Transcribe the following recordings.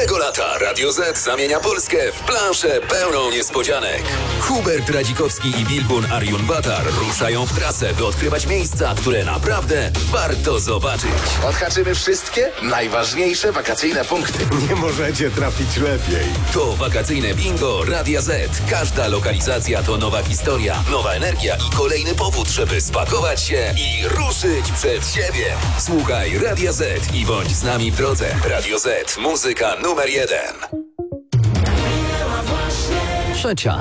Tego lata Radio Z zamienia Polskę w planszę pełną niespodzianek. Hubert Radzikowski i Bilgun Arjun-Batar ruszają w trasę, by odkrywać miejsca, które naprawdę warto zobaczyć. Odhaczymy wszystkie najważniejsze wakacyjne punkty. Nie możecie trafić lepiej. To wakacyjne bingo Radia Z. Każda lokalizacja to nowa historia, nowa energia i kolejny powód, żeby spakować się i ruszyć przed siebie. Słuchaj Radia Z i bądź z nami w drodze. Radio Z. Muzyka numer 1. Trzecia.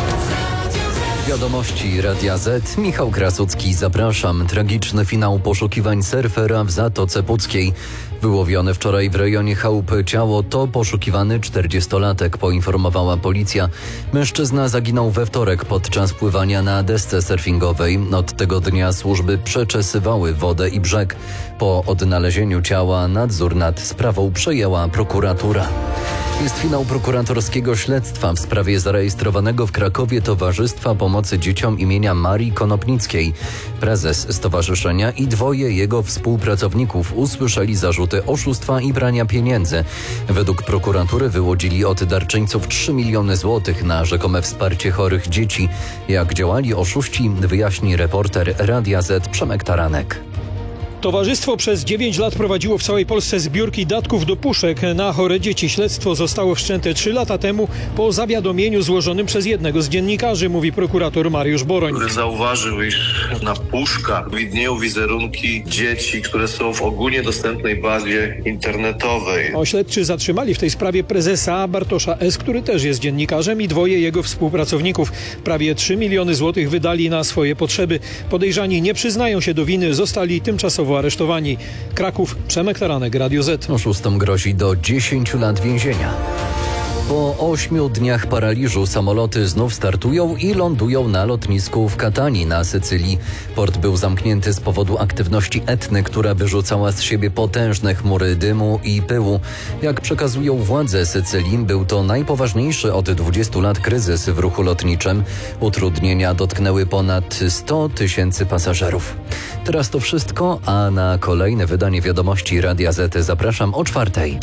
Wiadomości Radia Z. Michał Krasucki, zapraszam. Tragiczny finał poszukiwań surfera w Zatoce Puckiej. Wyłowione wczoraj w rejonie chałupy ciało to poszukiwany 40-latek, poinformowała policja. Mężczyzna zaginął we wtorek podczas pływania na desce surfingowej. Od tego dnia służby przeczesywały wodę i brzeg. Po odnalezieniu ciała nadzór nad sprawą przejęła prokuratura. Jest finał prokuratorskiego śledztwa w sprawie zarejestrowanego w Krakowie Towarzystwa Pomocy Dzieciom imienia Marii Konopnickiej. Prezes stowarzyszenia i dwoje jego współpracowników usłyszeli zarzuty oszustwa i prania pieniędzy. Według prokuratury wyłudzili od darczyńców 3 miliony złotych na rzekome wsparcie chorych dzieci. Jak działali oszuści, wyjaśni reporter Radia Z Przemek Taranek. Towarzystwo przez 9 lat prowadziło w całej Polsce zbiórki datków do puszek na chore dzieci. Śledztwo zostało wszczęte 3 lata temu po zawiadomieniu złożonym przez jednego z dziennikarzy, mówi prokurator Mariusz Boroń. Który zauważył, iż na puszkach widnieją wizerunki dzieci, które są w ogólnie dostępnej bazie internetowej. Śledczy zatrzymali w tej sprawie prezesa Bartosza S., który też jest dziennikarzem, i dwoje jego współpracowników. Prawie 3 miliony złotych wydali na swoje potrzeby. Podejrzani nie przyznają się do winy, zostali tymczasowo aresztowani. Kraków, Przemek Taranek, Radio Z. Oszustom grozi do 10 lat więzienia. Po 8 dniach paraliżu samoloty znów startują i lądują na lotnisku w Katanii na Sycylii. Port był zamknięty z powodu aktywności Etny, która wyrzucała z siebie potężne chmury dymu i pyłu. Jak przekazują władze Sycylii, był to najpoważniejszy od 20 lat kryzys w ruchu lotniczym. Utrudnienia dotknęły ponad 100 000 pasażerów. Teraz to wszystko, a na kolejne wydanie wiadomości Radia Z zapraszam o 4:00.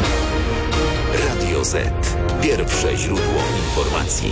Radio Z. Pierwsze źródło informacji.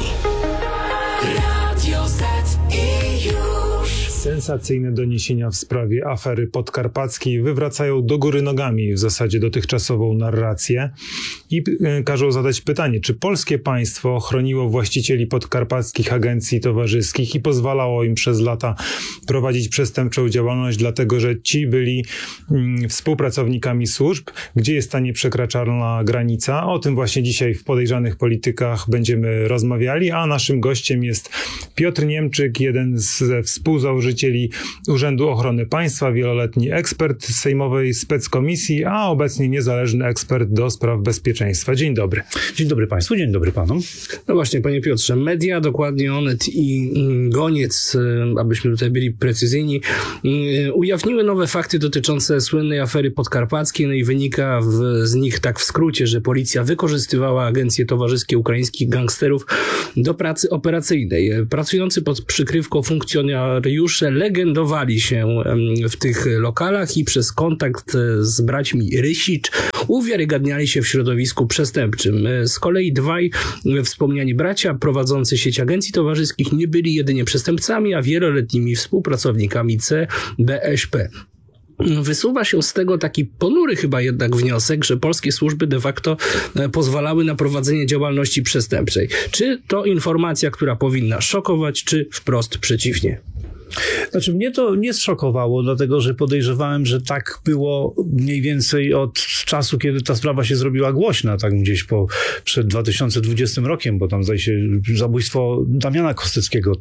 Radio Z i już. Sensacyjne doniesienia w sprawie afery podkarpackiej wywracają do góry nogami w zasadzie dotychczasową narrację i każą zadać pytanie, czy polskie państwo chroniło właścicieli podkarpackich agencji towarzyskich i pozwalało im przez lata prowadzić przestępczą działalność, dlatego że ci byli współpracownikami służb, gdzie jest ta nieprzekraczalna granica. O tym właśnie dzisiaj w Podejrzanych Politykach będziemy rozmawiali, a naszym gościem jest Piotr Niemczyk, jeden ze współzałożycieli Urzędu Ochrony Państwa, wieloletni ekspert sejmowej speckomisji, a obecnie niezależny ekspert do spraw bezpieczeństwa. Dzień dobry. Dzień dobry Państwu, dzień dobry Panom. No właśnie, Panie Piotrze, media, dokładnie Onet i Goniec, abyśmy tutaj byli precyzyjni, ujawniły nowe fakty dotyczące słynnej afery podkarpackiej, no i wynika z nich tak w skrócie, że policja wykorzystywała agencje towarzyskie ukraińskich gangsterów do pracy operacyjnej. Pracujący pod przykrywką funkcjonariusze legendowali się w tych lokalach i przez kontakt z braćmi Rysicz uwiarygadniali się w środowisku przestępczym. Z kolei dwaj wspomniani bracia prowadzący sieć agencji towarzyskich nie byli jedynie przestępcami, a wieloletnimi współpracownikami CBŚP. Wysuwa się z tego taki ponury chyba jednak wniosek, że polskie służby de facto pozwalały na prowadzenie działalności przestępczej. Czy to informacja, która powinna szokować, czy wprost przeciwnie? Znaczy mnie to nie zszokowało, dlatego że podejrzewałem, że tak było mniej więcej od czasu, kiedy ta sprawa się zrobiła głośna, tak gdzieś przed 2020 rokiem, bo tam zdaje się zabójstwo Damiana Kosteckiego,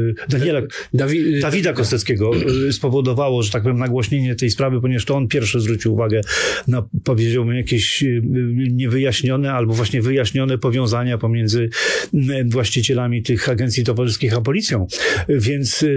Dawida Kosteckiego spowodowało, że tak powiem, nagłośnienie tej sprawy, ponieważ to on pierwszy zwrócił uwagę na, powiedziałbym, jakieś niewyjaśnione albo właśnie wyjaśnione powiązania pomiędzy właścicielami tych agencji towarzyskich a policją. Więc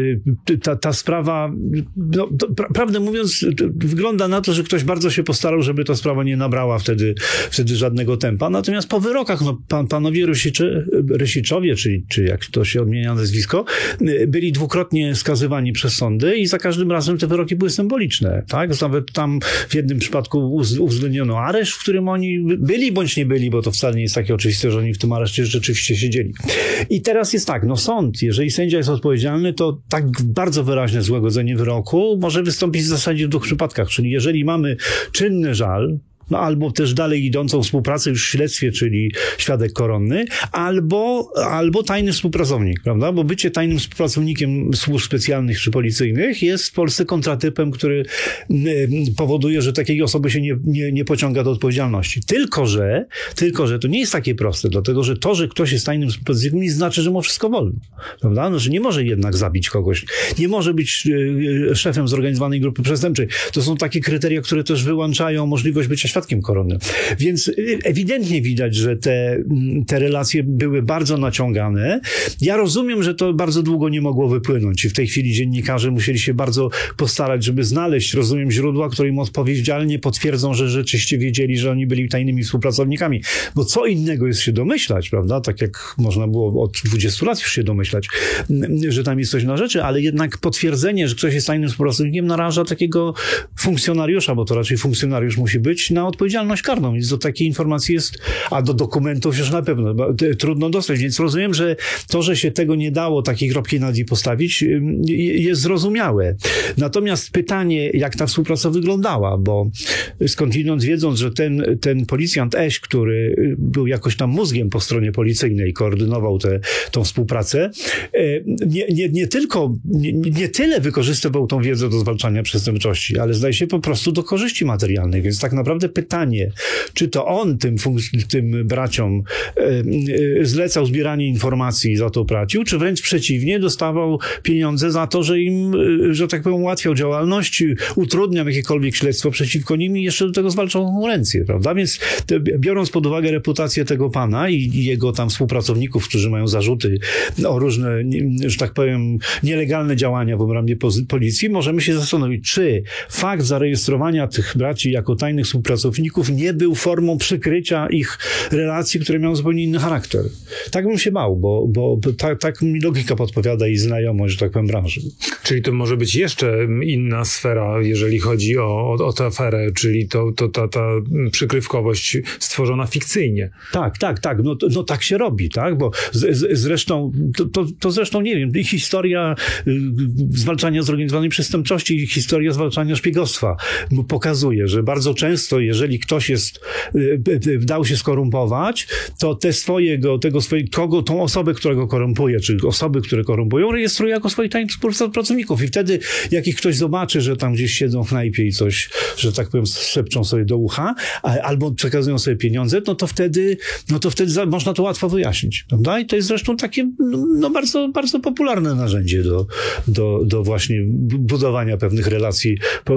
ta sprawa, prawdę mówiąc, wygląda na to, że ktoś bardzo się postarał, żeby ta sprawa nie nabrała wtedy żadnego tempa. Natomiast po wyrokach, panowie Rysiczowie, czy jak to się odmienia nazwisko, byli dwukrotnie skazywani przez sądy i za każdym razem te wyroki były symboliczne, tak? Nawet tam w jednym przypadku uwzględniono areszt, w którym oni byli bądź nie byli, bo to wcale nie jest takie oczywiste, że oni w tym areszcie rzeczywiście siedzieli. I teraz jest tak, sąd, jeżeli sędzia jest odpowiedzialny, to tak bardzo wyraźne złagodzenie wyroku może wystąpić w zasadzie w dwóch przypadkach, czyli jeżeli mamy czynny żal, albo też dalej idącą współpracę już w śledztwie, czyli świadek koronny, albo tajny współpracownik, prawda? Bo bycie tajnym współpracownikiem służb specjalnych czy policyjnych jest w Polsce kontratypem, który powoduje, że takiej osoby się nie pociąga do odpowiedzialności. Tylko, że to nie jest takie proste, dlatego, że to, że ktoś jest tajnym współpracownikiem, nie znaczy, że mu wszystko wolno, prawda? Że nie może jednak zabić kogoś, nie może być szefem zorganizowanej grupy przestępczej. To są takie kryteria, które też wyłączają możliwość bycia świadkiem koronnym. Więc ewidentnie widać, że te relacje były bardzo naciągane. Ja rozumiem, że to bardzo długo nie mogło wypłynąć i w tej chwili dziennikarze musieli się bardzo postarać, żeby znaleźć, rozumiem, źródła, które im odpowiedzialnie potwierdzą, że rzeczywiście wiedzieli, że oni byli tajnymi współpracownikami. Bo co innego jest się domyślać, prawda? Tak jak można było od 20 lat już się domyślać, że tam jest coś na rzeczy, ale jednak potwierdzenie, że ktoś jest tajnym współpracownikiem, naraża takiego funkcjonariusza, bo to raczej funkcjonariusz musi być, na odpowiedzialność karną. Więc do takiej informacji jest, a do dokumentów już na pewno trudno dostać. Więc rozumiem, że to, że się tego nie dało takiej kropki nad i postawić, jest zrozumiałe. Natomiast pytanie, jak ta współpraca wyglądała, bo skądinąd wiedząc, że ten policjant Eś, który był jakoś tam mózgiem po stronie policyjnej, koordynował tą współpracę, nie tyle wykorzystywał tą wiedzę do zwalczania przestępczości, ale zdaje się po prostu do korzyści materialnej. Więc tak naprawdę pytanie, czy to on tym braciom zlecał zbieranie informacji i za to płacił, czy wręcz przeciwnie, dostawał pieniądze za to, że im, że tak powiem, ułatwiał działalność, utrudniał jakiekolwiek śledztwo przeciwko nim i jeszcze do tego zwalczał konkurencję, prawda? Więc biorąc pod uwagę reputację tego pana i jego tam współpracowników, którzy mają zarzuty o różne, że tak powiem, nielegalne działania w obrębie policji, możemy się zastanowić, czy fakt zarejestrowania tych braci jako tajnych współpracowników nie był formą przykrycia ich relacji, które miały zupełnie inny charakter. Tak bym się bał, bo tak mi logika podpowiada i znajomość, że tak powiem, branży. Czyli to może być jeszcze inna sfera, jeżeli chodzi o tę aferę, czyli ta przykrywkowość stworzona fikcyjnie. Tak. No tak się robi, tak? Bo zresztą, to zresztą, nie wiem, historia zwalczania zorganizowanej przestępczości i historia zwalczania szpiegostwa pokazuje, że bardzo często, jeżeli ktoś dał się skorumpować, to tą osobę, która go korumpuje, czy osoby, które korumpują, rejestruje jako swoich tajnych współpracowników. I wtedy, jak ich ktoś zobaczy, że tam gdzieś siedzą w knajpie i coś, że tak powiem, szepczą sobie do ucha, albo przekazują sobie pieniądze, to wtedy można to łatwo wyjaśnić, prawda? I to jest zresztą takie, bardzo, bardzo popularne narzędzie do właśnie budowania pewnych relacji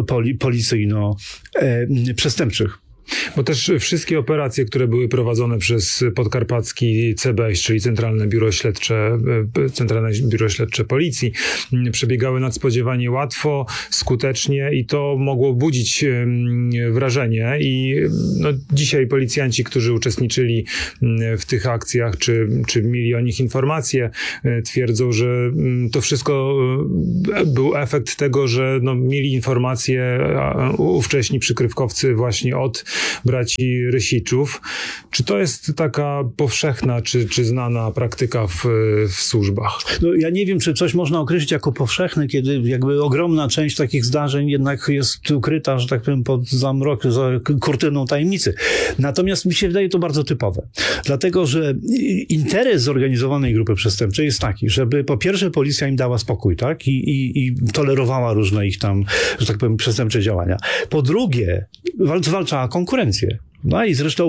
policyjno-przestępczych. Bo też wszystkie operacje, które były prowadzone przez podkarpacki CBŚ, czyli Centralne Biuro Śledcze Policji, przebiegały nadspodziewanie łatwo, skutecznie i to mogło budzić wrażenie. I dzisiaj policjanci, którzy uczestniczyli w tych akcjach, czy mieli o nich informacje, twierdzą, że to wszystko był efekt tego, że mieli informacje ówcześni przykrywkowcy właśnie od braci Rysiczów. Czy to jest taka powszechna, czy znana praktyka w służbach? Ja nie wiem, czy coś można określić jako powszechne, kiedy jakby ogromna część takich zdarzeń jednak jest ukryta, że tak powiem, za kurtyną tajemnicy. Natomiast mi się wydaje to bardzo typowe. Dlatego, że interes zorganizowanej grupy przestępczej jest taki, żeby po pierwsze policja im dała spokój, tak? I tolerowała różne ich tam, że tak powiem, przestępcze działania. Po drugie, zwalczała konkurencję. No i zresztą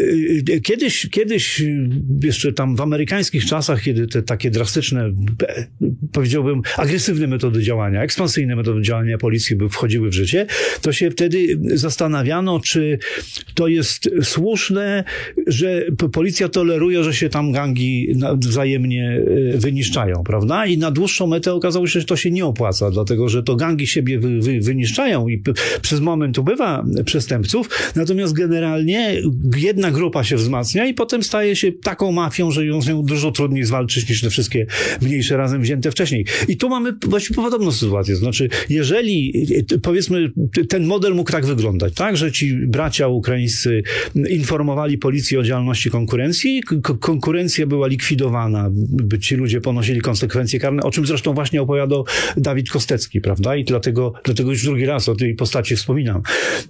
kiedyś jeszcze tam w amerykańskich czasach, kiedy te takie drastyczne, powiedziałbym, agresywne metody działania, ekspansyjne metody działania policji by wchodziły w życie, to się wtedy zastanawiano, czy to jest słuszne, że policja toleruje, że się tam gangi wzajemnie wyniszczają, prawda? I na dłuższą metę okazało się, że to się nie opłaca, dlatego że to gangi siebie wyniszczają i przez moment ubywa przestępców, natomiast generalnie jedna grupa się wzmacnia i potem staje się taką mafią, że ją z nią dużo trudniej zwalczyć niż te wszystkie mniejsze razem wzięte wcześniej. I tu mamy właściwie podobną sytuację. Znaczy, jeżeli, powiedzmy, ten model mógł tak wyglądać, tak, że ci bracia ukraińscy informowali policję o działalności konkurencji, konkurencja była likwidowana, by ci ludzie ponosili konsekwencje karne, o czym zresztą właśnie opowiadał Dawid Kostecki, prawda? I dlatego już drugi raz o tej postaci wspominam.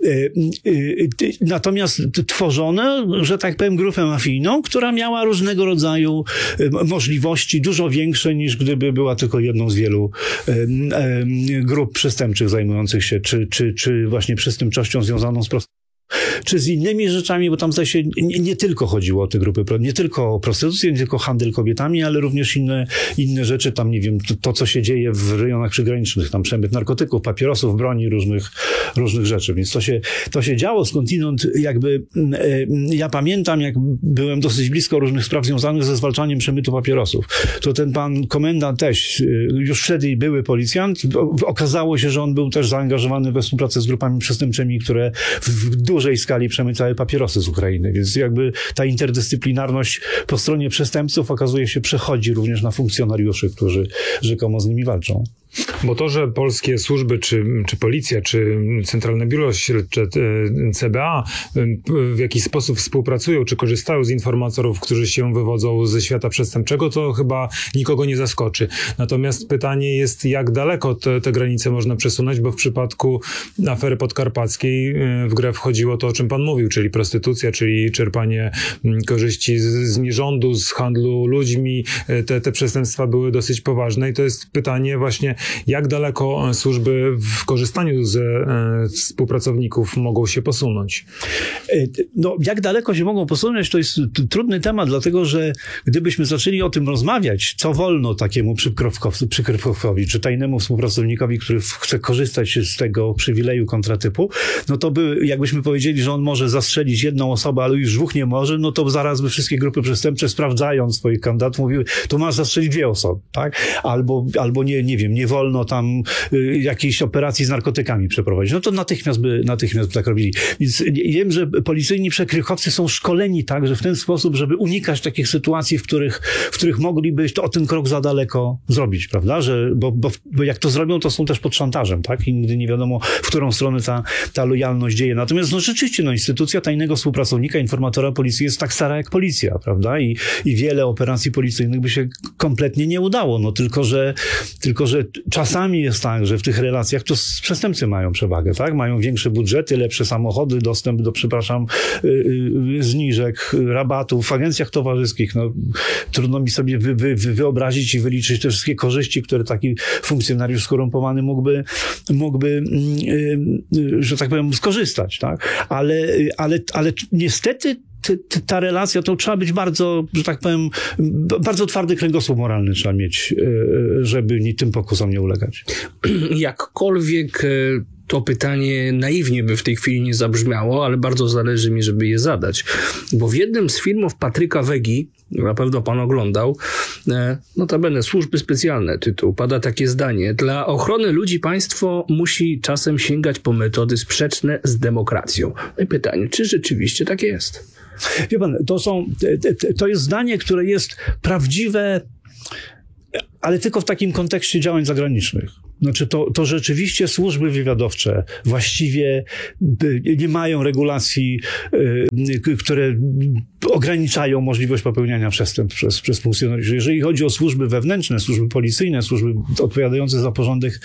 Natomiast tworzono, że tak powiem, grupę mafijną, która miała różnego rodzaju możliwości, dużo większe niż gdyby była tylko jedną z wielu grup przestępczych zajmujących się, czy właśnie przestępczością związaną z czy z innymi rzeczami, bo tam zdaje się nie tylko chodziło o te grupy, nie tylko o prostytucję, nie tylko handel kobietami, ale również inne rzeczy, tam nie wiem, to co się dzieje w rejonach przygranicznych, tam przemyt narkotyków, papierosów, broni, różnych rzeczy, więc to się działo skądinąd, jakby ja pamiętam, jak byłem dosyć blisko różnych spraw związanych ze zwalczaniem przemytu papierosów, to ten pan komendant też, już wtedy były policjant, okazało się, że on był też zaangażowany we współpracę z grupami przestępczymi, które w dużej skali przemycały papierosy z Ukrainy, więc jakby ta interdyscyplinarność po stronie przestępców okazuje się przechodzi również na funkcjonariuszy, którzy rzekomo z nimi walczą. Bo to, że polskie służby, czy policja, czy Centralne Biuro Śledcze, CBA w jakiś sposób współpracują, czy korzystają z informatorów, którzy się wywodzą ze świata przestępczego, to chyba nikogo nie zaskoczy. Natomiast pytanie jest, jak daleko te granice można przesunąć, bo w przypadku afery podkarpackiej w grę wchodziło to, o czym pan mówił, czyli prostytucja, czyli czerpanie korzyści z nierządu, z handlu ludźmi. Te przestępstwa były dosyć poważne i to jest pytanie właśnie, jak daleko służby w korzystaniu ze współpracowników mogą się posunąć? No, jak daleko się mogą posunąć, to jest trudny temat, dlatego że gdybyśmy zaczęli o tym rozmawiać, co wolno takiemu przykrywkowcowi, czy tajnemu współpracownikowi, który chce korzystać z tego przywileju kontratypu, no to by, jakbyśmy powiedzieli, że on może zastrzelić jedną osobę, ale już dwóch nie może, no to zaraz by wszystkie grupy przestępcze, sprawdzając swoich kandydatów, mówiły, to masz zastrzelić dwie osoby, tak? Albo nie wiem, nie wolno tam jakiejś operacji z narkotykami przeprowadzić. No to natychmiast by tak robili. Więc wiem, że policyjni przekrywkowcy są szkoleni tak, że w ten sposób, żeby unikać takich sytuacji, w których mogliby to o ten krok za daleko zrobić, prawda? Bo jak to zrobią, to są też pod szantażem, tak? I nigdy nie wiadomo, w którą stronę ta lojalność dzieje. Natomiast no rzeczywiście, no instytucja tajnego współpracownika, informatora policji jest tak stara jak policja, prawda? I wiele operacji policyjnych by się kompletnie nie udało. No tylko, że czasami jest tak, że w tych relacjach to przestępcy mają przewagę, tak? Mają większe budżety, lepsze samochody, dostęp do, zniżek, rabatów w agencjach towarzyskich. No, trudno mi sobie wyobrazić i wyliczyć te wszystkie korzyści, które taki funkcjonariusz skorumpowany mógłby, że tak powiem, skorzystać, tak? Ale niestety ta relacja, to trzeba być bardzo, że tak powiem, bardzo twardy kręgosłup moralny trzeba mieć, żeby tym pokusom nie ulegać. Jakkolwiek to pytanie naiwnie by w tej chwili nie zabrzmiało, ale bardzo zależy mi, żeby je zadać. Bo w jednym z filmów Patryka Wegi, na pewno pan oglądał, notabene Służby Specjalne tytuł, pada takie zdanie: dla ochrony ludzi państwo musi czasem sięgać po metody sprzeczne z demokracją. No i pytanie, czy rzeczywiście tak jest? Wie pan, to jest zdanie, które jest prawdziwe, ale tylko w takim kontekście działań zagranicznych. Znaczy to rzeczywiście służby wywiadowcze właściwie nie mają regulacji, które ograniczają możliwość popełniania przestępstw przez funkcjonariuszy. Jeżeli chodzi o służby wewnętrzne, służby policyjne, służby odpowiadające za porządek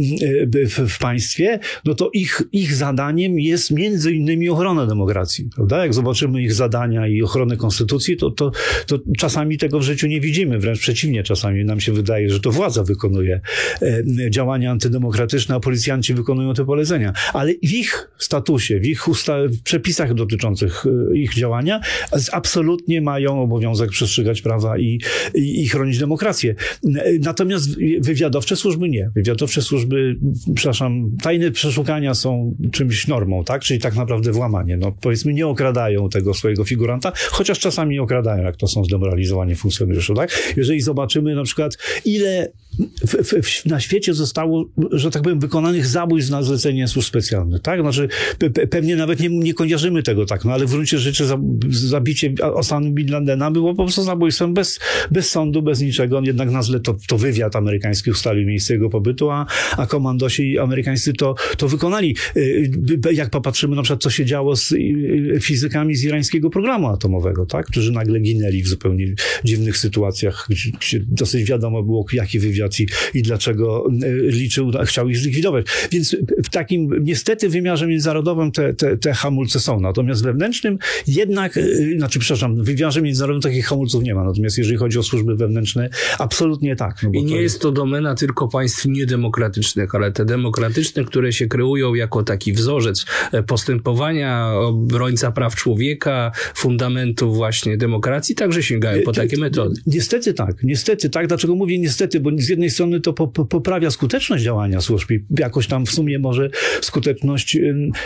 w państwie, no to ich zadaniem jest między innymi ochrona demokracji, prawda? Jak zobaczymy ich zadania i ochronę konstytucji, to czasami tego w życiu nie widzimy, wręcz przeciwnie, czasami nam się wydaje, że to władza wykonuje działania antydemokratyczne, a policjanci wykonują te polecenia. Ale w ich statusie, w ich w przepisach dotyczących ich działania absolutnie mają obowiązek przestrzegać prawa i chronić demokrację. Natomiast wywiadowcze służby nie. Wywiadowcze służby, tajne przeszukania są czymś normą, tak? Czyli tak naprawdę włamanie. No, powiedzmy, nie okradają tego swojego figuranta, chociaż czasami okradają, jak to są zdemoralizowani funkcjonariusze, tak? Jeżeli zobaczymy na przykład, ile na świecie zostało, że tak powiem, wykonanych zabójstw na zlecenie służb specjalnych, tak? Znaczy, pewnie nawet nie kojarzymy tego tak, no ale w gruncie rzeczy zabicie Osamy Bin Ladena było po prostu zabójstwem bez sądu, bez niczego. Jednak na zle to wywiad amerykański ustalił miejsce jego pobytu, a komandosi amerykańscy to wykonali. Jak popatrzymy na przykład, co się działo z fizykami z irańskiego programu atomowego, tak? Którzy nagle ginęli w zupełnie dziwnych sytuacjach, gdzie dosyć wiadomo było, jaki wywiad i dlaczego chciał ich zlikwidować. Więc w takim niestety wymiarze międzynarodowym te hamulce są. Natomiast wewnętrznym jednak, w wymiarze międzynarodowym takich hamulców nie ma. Natomiast jeżeli chodzi o służby wewnętrzne, absolutnie tak. No bo i nie jest to domena tylko państw niedemokratycznych, ale te demokratyczne, które się kreują jako taki wzorzec postępowania, obrońca praw człowieka, fundamentów właśnie demokracji, także sięgają po takie metody. Niestety tak. Dlaczego mówię niestety? Bo z jednej strony to poprawia skuteczność działania służb i jakoś tam w sumie może skuteczność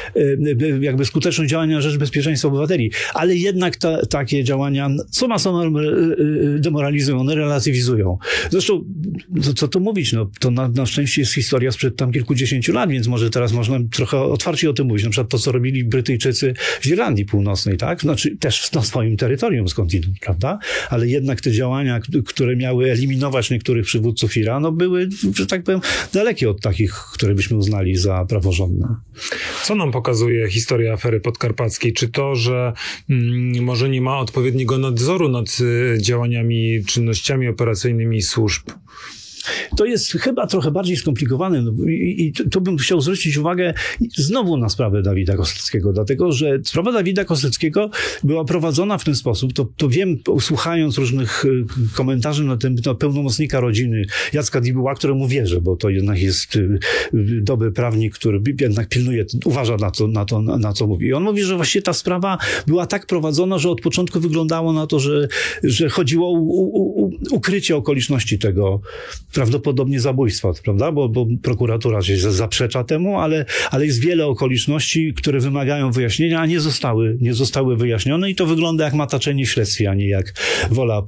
działania na rzecz bezpieczeństwa obywateli. Ale jednak takie działania summa summarum demoralizują, one relatywizują. Zresztą, co tu mówić, no, to na szczęście jest historia sprzed tam kilkudziesięciu lat, więc może teraz można trochę otwarcie o tym mówić. Na przykład to, co robili Brytyjczycy w Irlandii Północnej, tak? Znaczy też na swoim terytorium skądinąd, prawda? Ale jednak te działania, które miały eliminować niektórych przywódców Iranu, były, że tak powiem, dalekie od takich, które byśmy uznali za praworządne. Co nam pokazuje historia afery podkarpackiej? Czy to, że może nie ma odpowiedniego nadzoru nad działaniami, czynnościami operacyjnymi służb? To jest chyba trochę bardziej skomplikowane i tu bym chciał zwrócić uwagę znowu na sprawę Dawida Koseckiego, dlatego że sprawa Dawida Koseckiego była prowadzona w ten sposób, to wiem, słuchając różnych komentarzy na temat pełnomocnika rodziny Jacka Dibuła, któremu wierzę, bo to jednak jest dobry prawnik, który jednak pilnuje, uważa na co mówi. I on mówi, że właściwie ta sprawa była tak prowadzona, że od początku wyglądało na to, że chodziło o ukrycie okoliczności tego prawdopodobnie zabójstwa, prawda? Bo prokuratura się zaprzecza temu, ale jest wiele okoliczności, które wymagają wyjaśnienia, a nie zostały wyjaśnione i to wygląda jak mataczenie w śledztwie, a nie jak wola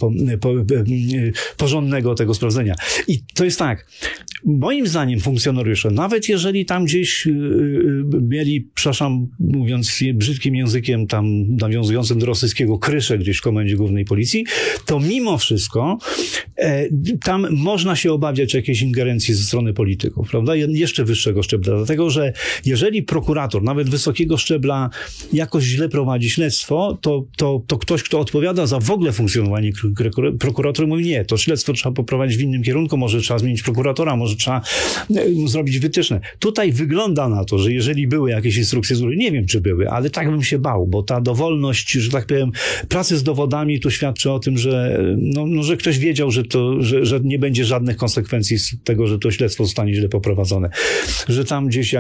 porządnego tego sprawdzenia. I to jest tak. Moim zdaniem funkcjonariusze, nawet jeżeli tam gdzieś mieli, mówiąc brzydkim językiem tam nawiązującym do rosyjskiego, kryszę gdzieś w Komendzie Głównej Policji, to mimo wszystko tam można się obawiać jakiejś ingerencji ze strony polityków, prawda? Jeszcze wyższego szczebla, dlatego że jeżeli prokurator, nawet wysokiego szczebla, jakoś źle prowadzi śledztwo, to ktoś, kto odpowiada za w ogóle funkcjonowanie prokuratora, mówi nie, to śledztwo trzeba poprowadzić w innym kierunku, może trzeba zmienić prokuratora, może trzeba zrobić wytyczne. Tutaj wygląda na to, że jeżeli były jakieś instrukcje, nie wiem, czy były, ale tak bym się bał, bo ta dowolność, że tak powiem, pracy z dowodami tu świadczy o tym, że że ktoś wiedział, że nie będzie żadnych konsekwencji z tego, że to śledztwo zostanie źle poprowadzone. Że tam gdzieś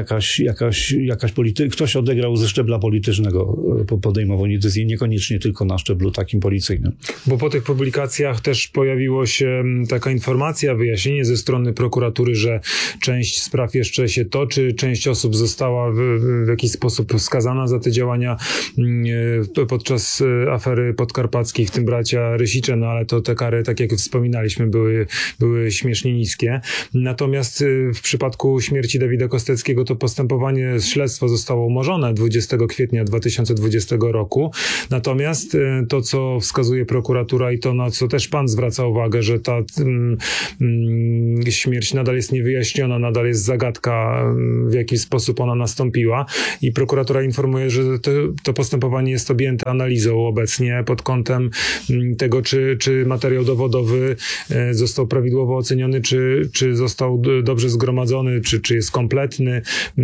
ktoś odegrał ze szczebla politycznego, podejmował decyzję, niekoniecznie tylko na szczeblu takim policyjnym. Bo po tych publikacjach też pojawiło się taka informacja, wyjaśnienie ze strony prokuratury, że część spraw jeszcze się toczy, część osób została w jakiś sposób skazana za te działania podczas afery podkarpackiej, w tym bracia Rysicze, no ale to te kary, tak jak wspominaliśmy, były śmiesznie niskie. Natomiast w przypadku śmierci Dawida Kosteckiego to postępowanie, śledztwo zostało umorzone 20 kwietnia 2020 roku. Natomiast to, co wskazuje prokuratura i to, na co też pan zwraca uwagę, że ta śmierć nadal jest niewyjaśniona, nadal jest zagadka, w jaki sposób ona nastąpiła i prokuratura informuje, że to postępowanie jest objęte analizą obecnie pod kątem tego, czy materiał dowodowy został prawidłowo oceniony popełniony, czy został dobrze zgromadzony, czy jest kompletny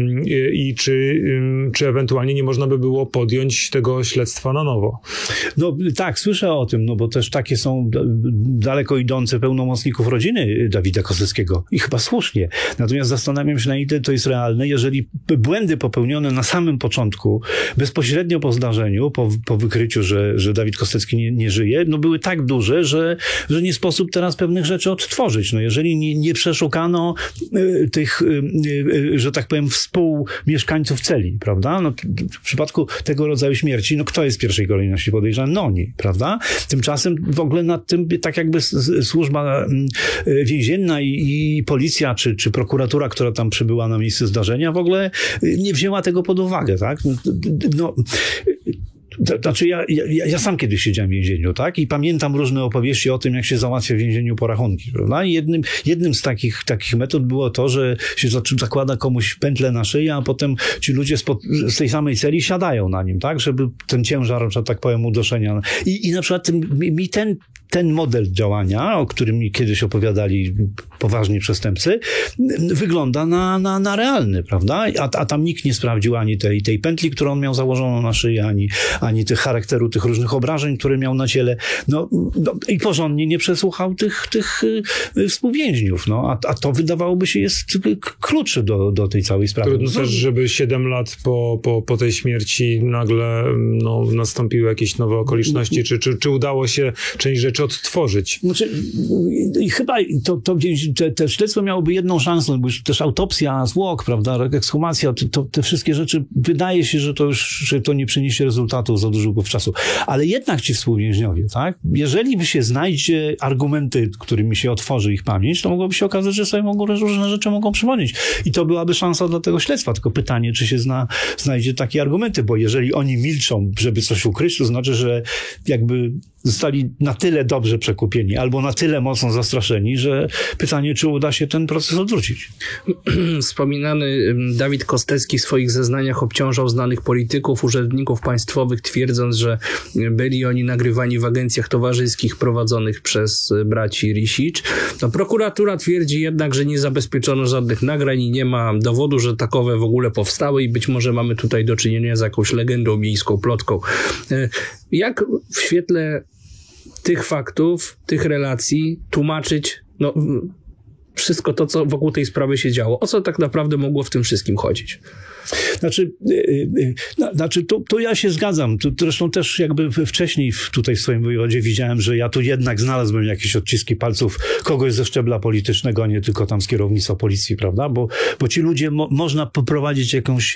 i czy ewentualnie nie można by było podjąć tego śledztwa na nowo. No tak, słyszę o tym, no bo też takie są daleko idące pełnomocników rodziny Dawida Kosteckiego i chyba słusznie. Natomiast zastanawiam się, na ile to jest realne, jeżeli błędy popełnione na samym początku, bezpośrednio po zdarzeniu, po wykryciu, że Dawid Kostecki nie żyje, no były tak duże, że nie sposób teraz pewnych rzeczy odtworzyć. No jeżeli nie przeszukano tych, że tak powiem, współmieszkańców celi, prawda? No, w przypadku tego rodzaju śmierci, no kto jest w pierwszej kolejności podejrzany? No oni, prawda? Tymczasem w ogóle nad tym tak jakby służba więzienna i policja, czy prokuratura, która tam przybyła na miejsce zdarzenia, w ogóle nie wzięła tego pod uwagę, tak? No, znaczy ja sam kiedyś siedziałem w więzieniu, tak? I pamiętam różne opowieści o tym, jak się załatwia w więzieniu porachunki, prawda? I jednym z takich metod było to, że się zakłada komuś pętlę na szyję, a potem ci ludzie z tej samej celi siadają na nim, tak? Żeby ten ciężar, że tak powiem, udoszenia. I na przykład mi ten model działania, o którym mi kiedyś opowiadali poważni przestępcy, wygląda na realny, prawda? A tam nikt nie sprawdził ani tej pętli, którą on miał założoną na szyję, ani tych charakteru, tych różnych obrażeń, które miał na ciele. No i porządnie nie przesłuchał tych współwięźniów. No, a to wydawałoby się jest kluczy do tej całej sprawy. Trudno też, żeby 7 lat po tej śmierci nagle nastąpiły jakieś nowe okoliczności, czy udało się część rzeczy odtworzyć. Znaczy, i chyba te śledztwo miałoby jedną szansę, bo już też autopsja, zwłok, prawda, ekshumacja, te wszystkie rzeczy, wydaje się, że to nie przyniesie rezultatów za dużo czasu. Ale jednak ci współwięźniowie, tak? Jeżeli by się znajdzie argumenty, którymi się otworzy ich pamięć, to mogłoby się okazać, że sobie różne rzeczy mogą przypomnieć. I to byłaby szansa dla tego śledztwa. Tylko pytanie, czy się znajdzie takie argumenty, bo jeżeli oni milczą, żeby coś ukryć, to znaczy, że jakby zostali na tyle dobrze przekupieni albo na tyle mocno zastraszeni, że pytanie, czy uda się ten proces odwrócić. Wspominany Dawid Kostecki w swoich zeznaniach obciążał znanych polityków, urzędników państwowych, twierdząc, że byli oni nagrywani w agencjach towarzyskich prowadzonych przez braci Risicz. No, prokuratura twierdzi jednak, że nie zabezpieczono żadnych nagrań i nie ma dowodu, że takowe w ogóle powstały i być może mamy tutaj do czynienia z jakąś legendą miejską, plotką. Jak w świetle tych faktów, tych relacji tłumaczyć wszystko to, co wokół tej sprawy się działo? O co tak naprawdę mogło w tym wszystkim chodzić? Znaczy tu ja się zgadzam. Zresztą też jakby wcześniej tutaj w swoim wywiadzie widziałem, że ja tu jednak znalazłem jakieś odciski palców kogoś ze szczebla politycznego, a nie tylko tam z kierownictwa policji, prawda? Bo ci ludzie można poprowadzić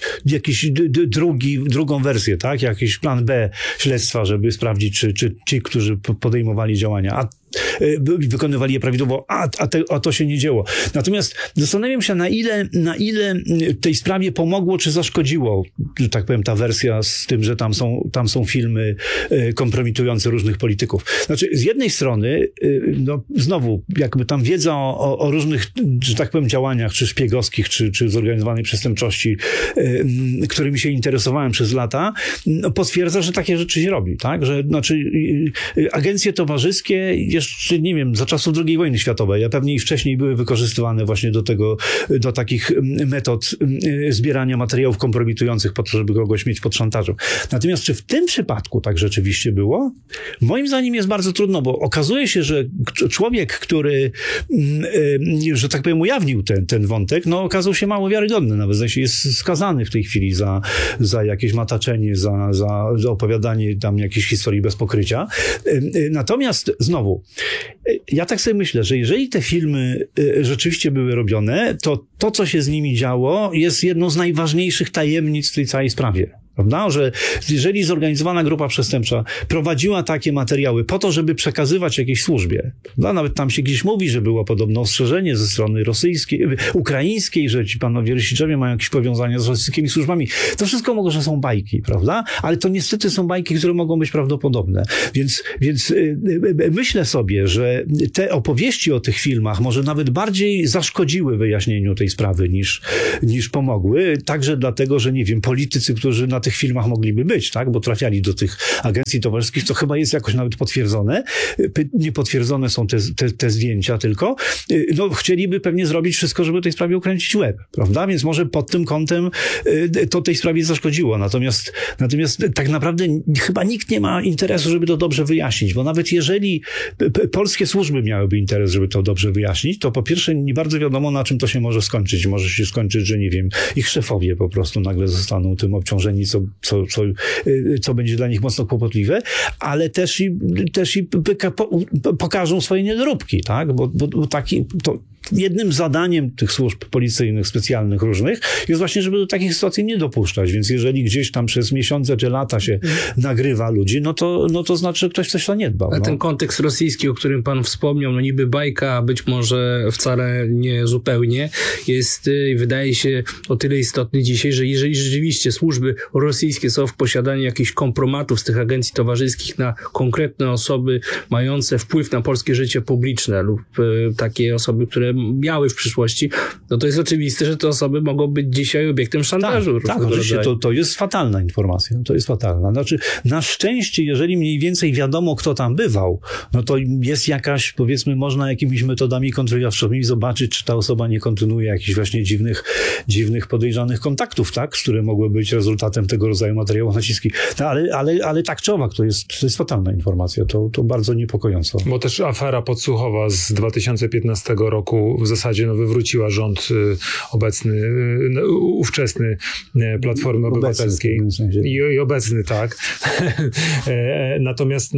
drugą wersję, tak? Jakiś plan B śledztwa, żeby sprawdzić, czy ci, którzy podejmowali działania, wykonywali je prawidłowo, a to się nie dzieło. Natomiast zastanawiam się, na ile tej sprawie pomogło, czy zaszkodziło, że tak powiem, ta wersja z tym, że tam są filmy kompromitujące różnych polityków. Znaczy, z jednej strony, znowu, jakby tam wiedza o różnych, że tak powiem, działaniach, czy szpiegowskich, czy zorganizowanej przestępczości, którymi się interesowałem przez lata, potwierdza, że takie rzeczy się robi, tak? Że, znaczy, agencje towarzyskie jeszcze, nie wiem, za czasów II wojny światowej, a pewnie i wcześniej były wykorzystywane właśnie do takich metod zbierania materiałów kompromitujących po to, żeby kogoś mieć pod szantażem. Natomiast czy w tym przypadku tak rzeczywiście było? Moim zdaniem jest bardzo trudno, bo okazuje się, że człowiek, który, że tak powiem, ujawnił ten wątek, okazał się mało wiarygodny. Nawet zdaje się, jest skazany w tej chwili za jakieś mataczenie, za opowiadanie tam jakiejś historii bez pokrycia. Natomiast znowu, ja tak sobie myślę, że jeżeli te filmy rzeczywiście były robione, to co się z nimi działo, jest jedną z najważniejszych tajemnic w tej całej sprawie. Prawda? Że jeżeli zorganizowana grupa przestępcza prowadziła takie materiały po to, żeby przekazywać jakiejś służbie, prawda? Nawet tam się gdzieś mówi, że było podobno ostrzeżenie ze strony rosyjskiej, ukraińskiej, że ci panowie Rysiczowie mają jakieś powiązania z rosyjskimi służbami. To wszystko może, że są bajki, prawda? Ale to niestety są bajki, które mogą być prawdopodobne. Więc myślę sobie, że te opowieści o tych filmach może nawet bardziej zaszkodziły wyjaśnieniu tej sprawy niż pomogły. Także dlatego, że nie wiem, politycy, którzy na tych filmach mogliby być, tak? Bo trafiali do tych agencji towarzyskich, to chyba jest jakoś nawet potwierdzone. Niepotwierdzone są te zdjęcia tylko. No, chcieliby pewnie zrobić wszystko, żeby tej sprawie ukręcić łeb, prawda? Więc może pod tym kątem to tej sprawie zaszkodziło. Natomiast tak naprawdę chyba nikt nie ma interesu, żeby to dobrze wyjaśnić, bo nawet jeżeli polskie służby miałyby interes, żeby to dobrze wyjaśnić, to po pierwsze nie bardzo wiadomo, na czym to się może skończyć. Może się skończyć, że nie wiem, ich szefowie po prostu nagle zostaną tym obciążeni, co będzie dla nich mocno kłopotliwe, ale też i pokażą swoje niedoróbki, tak? Bo jednym zadaniem tych służb policyjnych, specjalnych, różnych jest właśnie, żeby do takich sytuacji nie dopuszczać. Więc jeżeli gdzieś tam przez miesiące czy lata się nagrywa ludzi, no to znaczy, że ktoś coś zaniedbał. A ten kontekst rosyjski, o którym pan wspomniał, no niby bajka, a być może wcale nie zupełnie, jest, wydaje się, o tyle istotny dzisiaj, że jeżeli rzeczywiście służby rosyjskie są w posiadaniu jakichś kompromatów z tych agencji towarzyskich na konkretne osoby mające wpływ na polskie życie publiczne lub takie osoby, które miały w przyszłości, no to jest oczywiste, że te osoby mogą być dzisiaj obiektem szantażu. Tak, oczywiście, to jest fatalna informacja. To jest fatalna. Znaczy, na szczęście, jeżeli mniej więcej wiadomo, kto tam bywał, no to jest jakaś, powiedzmy, można jakimiś metodami kontrolowczymi zobaczyć, czy ta osoba nie kontynuuje jakichś właśnie dziwnych podejrzanych kontaktów, tak, które mogły być rezultatem tego rodzaju materiałów naciski. No, ale tak czy owak, to jest fatalna informacja. To bardzo niepokojąco. Bo też afera podsłuchowa z 2015 roku w zasadzie wywróciła rząd obecny, ówczesny Platformy Obywatelskiej. I obecny, tak. Natomiast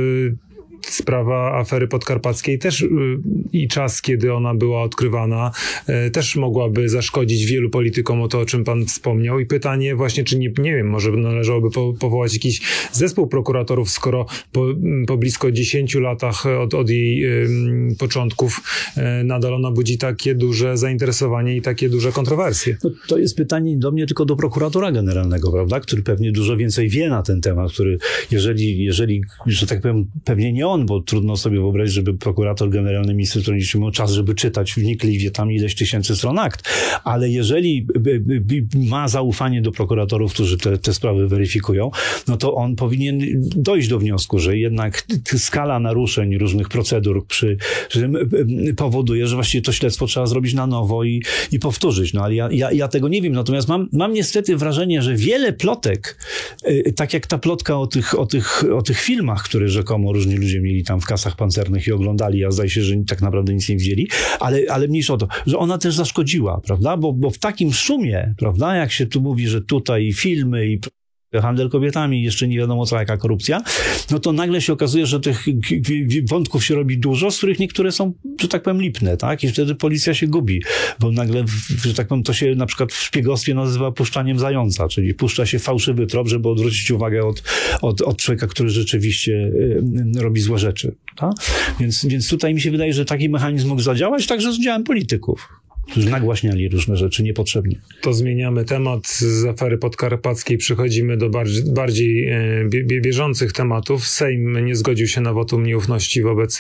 sprawa afery podkarpackiej też i czas, kiedy ona była odkrywana, też mogłaby zaszkodzić wielu politykom, o to, o czym pan wspomniał. I pytanie właśnie, czy nie wiem, może należałoby powołać jakiś zespół prokuratorów, skoro po blisko 10 latach od jej początków nadal ona budzi takie duże zainteresowanie i takie duże kontrowersje. No, to jest pytanie do mnie tylko do prokuratora generalnego, prawda? Który pewnie dużo więcej wie na ten temat, który jeżeli że tak powiem, pewnie nie on, bo trudno sobie wyobrazić, żeby prokurator generalny minister sprawiedliwości miał czas, żeby czytać wnikliwie tam ileś tysięcy stron akt. Ale jeżeli ma zaufanie do prokuratorów, którzy te sprawy weryfikują, no to on powinien dojść do wniosku, że jednak skala naruszeń różnych procedur powoduje, że właściwie to śledztwo trzeba zrobić na nowo i powtórzyć. No ale ja tego nie wiem. Natomiast mam niestety wrażenie, że wiele plotek, tak jak ta plotka o tych filmach, które rzekomo różni ludzie mieli tam w kasach pancernych i oglądali, a zdaje się, że tak naprawdę nic nie widzieli, ale mniejsza o to, że ona też zaszkodziła, prawda? Bo w takim szumie, prawda, jak się tu mówi, że tutaj filmy i handel kobietami, jeszcze nie wiadomo co, jaka korupcja, no to nagle się okazuje, że tych wątków się robi dużo, z których niektóre są, że tak powiem, lipne, tak? I wtedy policja się gubi, bo nagle, że tak powiem, to się na przykład w szpiegostwie nazywa puszczaniem zająca, czyli puszcza się fałszywy trop, żeby odwrócić uwagę od człowieka, który rzeczywiście robi złe rzeczy, tak? Więc tutaj mi się wydaje, że taki mechanizm mógł zadziałać także z udziałem polityków, którzy nagłaśniali różne rzeczy niepotrzebnie. To zmieniamy temat. Z afery podkarpackiej przechodzimy do bardziej bieżących tematów. Sejm nie zgodził się na wotum nieufności wobec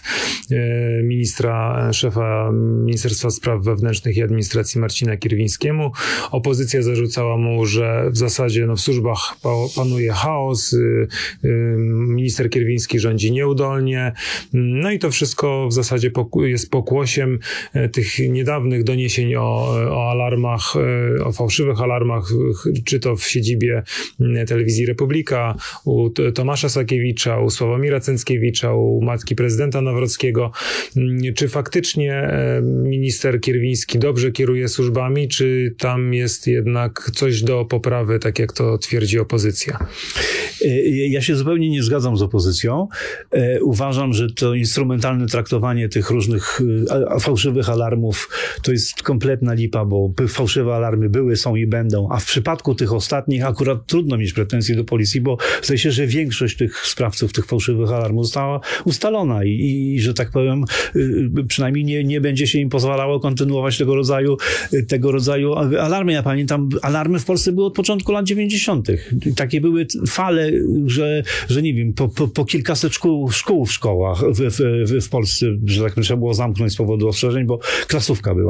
szefa Ministerstwa Spraw Wewnętrznych i Administracji Marcina Kierwińskiemu. Opozycja zarzucała mu, że w zasadzie w służbach panuje chaos, minister Kierwiński rządzi nieudolnie. No i to wszystko w zasadzie jest pokłosiem tych niedawnych doniesień o alarmach, o fałszywych alarmach, czy to w siedzibie telewizji Republika, u Tomasza Sakiewicza, u Sławomira Cęckiewicza, u matki prezydenta Nawrockiego. Czy faktycznie minister Kierwiński dobrze kieruje służbami, czy tam jest jednak coś do poprawy, tak jak to twierdzi opozycja? Ja się zupełnie nie zgadzam z opozycją. Uważam, że to instrumentalne traktowanie tych różnych fałszywych alarmów to jest kompletna lipa, bo fałszywe alarmy były, są i będą, a w przypadku tych ostatnich akurat trudno mieć pretensje do policji, bo zdaje się, że większość tych sprawców tych fałszywych alarmów została ustalona i że tak powiem, przynajmniej nie będzie się im pozwalało kontynuować tego rodzaju alarmy. Ja pamiętam, alarmy w Polsce były od początku lat 90. Takie były fale, że nie wiem, po kilkaset szkół w szkołach w Polsce, że tak powiem, trzeba było zamknąć z powodu ostrzeżeń, bo klasówka była, tak?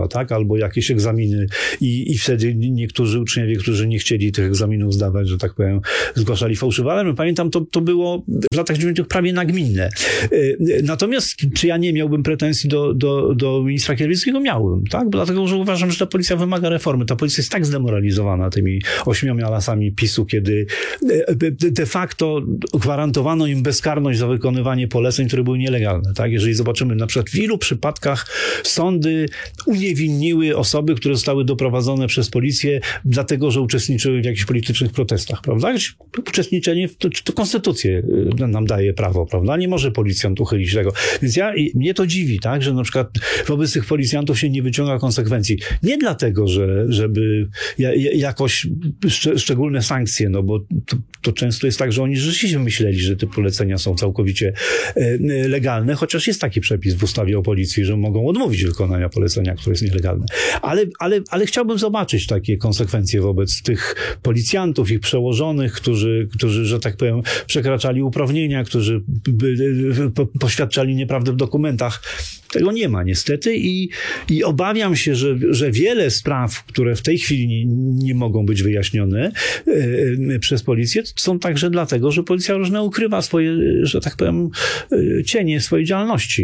albo jakieś egzaminy i wtedy niektórzy uczniowie, którzy nie chcieli tych egzaminów zdawać, że tak powiem, zgłaszali fałszywe alarmy. Pamiętam, to było w latach 90. prawie nagminne. Natomiast czy ja nie miałbym pretensji do ministra Kierwińskiego? Miałbym, tak? Dlatego, że uważam, że ta policja wymaga reformy. Ta policja jest tak zdemoralizowana tymi 8 lasami PiS-u, kiedy de facto gwarantowano im bezkarność za wykonywanie poleceń, które były nielegalne, tak? Jeżeli zobaczymy na przykład w ilu przypadkach sądy uniewinniły osoby, które zostały doprowadzone przez policję, dlatego, że uczestniczyły w jakichś politycznych protestach, prawda? Uczestniczenie to konstytucja nam daje prawo, prawda? Nie może policjant uchylić tego. Więc mnie to dziwi, tak? Że na przykład wobec tych policjantów się nie wyciąga konsekwencji. Nie dlatego, żeby jakoś szczególne sankcje, no bo to często jest tak, że oni rzeczywiście myśleli, że te polecenia są całkowicie legalne, chociaż jest taki przepis w ustawie o policji, że mogą odmówić wykonania polecenia, które jest nielegalne. Ale chciałbym zobaczyć takie konsekwencje wobec tych policjantów, ich przełożonych, którzy, że tak powiem, przekraczali uprawnienia, którzy poświadczali nieprawdę w dokumentach. Tego nie ma niestety i obawiam się, że wiele spraw, które w tej chwili nie mogą być wyjaśnione przez policję, są także dlatego, że policja różne ukrywa swoje, że tak powiem, cienie swojej działalności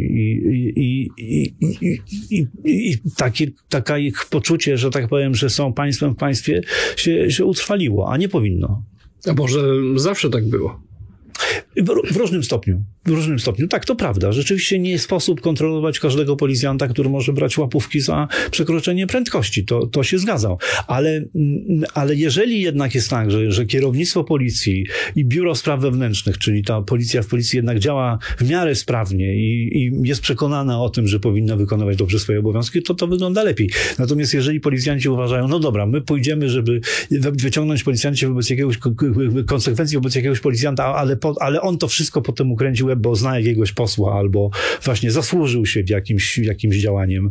i takie ich poczucie, że tak powiem, że są państwem w państwie się utrwaliło, a nie powinno. A może zawsze tak było? W różnym stopniu. Tak, to prawda. Rzeczywiście nie sposób kontrolować każdego policjanta, który może brać łapówki za przekroczenie prędkości. To się zgadzam. Ale jeżeli jednak jest tak, że kierownictwo policji i biuro spraw wewnętrznych, czyli ta policja w policji jednak działa w miarę sprawnie i jest przekonana o tym, że powinna wykonywać dobrze swoje obowiązki, to wygląda lepiej. Natomiast jeżeli policjanci uważają, no dobra, my pójdziemy, żeby wyciągnąć policjancie wobec jakiegoś konsekwencji wobec jakiegoś policjanta, ale on to wszystko potem ukręcił, bo zna jakiegoś posła albo właśnie zasłużył się jakimś działaniem,